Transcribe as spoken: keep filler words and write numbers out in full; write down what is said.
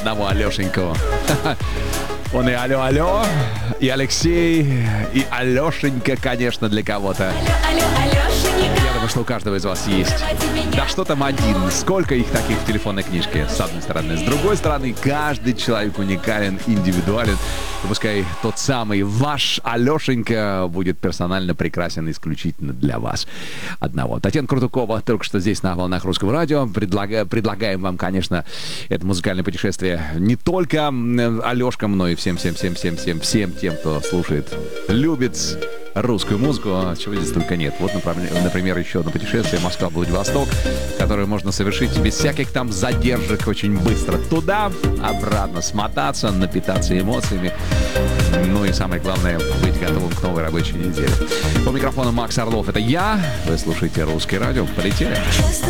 одного Алешеньку. Он и алло-алло, и Алексей, и Алешенька, конечно, для кого-то. Я думаю, что у каждого из вас есть. Да что там один? Сколько их таких в телефонной книжке, с одной стороны. С другой стороны, каждый человек уникален, индивидуален. И пускай тот самый ваш Алешенька будет персонально прекрасен исключительно для вас одного. Татьяна Крутукова только что здесь на волнах Русского радио. Предлага, предлагаем вам, конечно, это музыкальное путешествие не только Алешкам, но и всем-всем-всем-всем-всем всем тем, кто слушает, любит русскую музыку, чего здесь только нет. Вот, например, еще одно путешествие Москва-Владивосток, которое можно совершить без всяких там задержек очень быстро. Туда, обратно смотаться, напитаться эмоциями. Ну и самое главное, быть готовым к новой рабочей неделе. По микрофону Макс Орлов, это я. Вы слушаете Русское радио. Полетели.